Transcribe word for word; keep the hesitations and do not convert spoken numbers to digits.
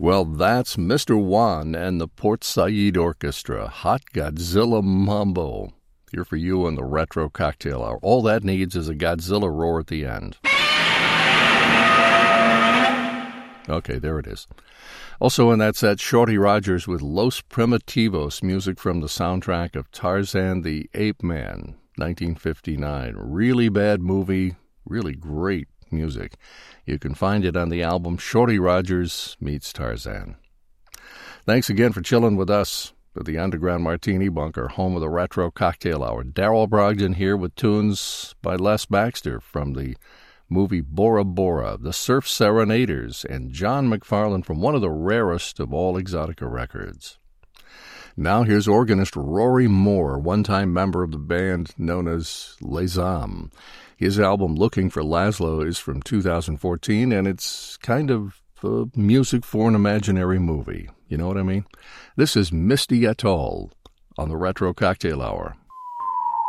Well, that's Mister Juan and the Port Said Orchestra, Hot Godzilla Mambo. Here for you on the Retro Cocktail Hour. All that needs is a Godzilla roar at the end. Okay, there it is. Also in that set, Shorty Rogers with Los Primitivos, music from the soundtrack of Tarzan the Ape Man, nineteen fifty-nine. Really bad movie, really great music. You can find it on the album Shorty Rogers Meets Tarzan. Thanks again for chilling with us at the Underground Martini Bunker, home of the Retro Cocktail Hour. Daryl Brogdon here with tunes by Les Baxter from the movie Bora Bora, The Surf Serenaders, and John McFarlane from one of the rarest of all Exotica records. Now here's organist Rory Moore, one-time member of the band known as Les Âmes. His album Looking for Laszlo is from two thousand fourteen, and it's kind of uh, music for an imaginary movie. You know what I mean? This is Misty Atoll on the Retro Cocktail Hour.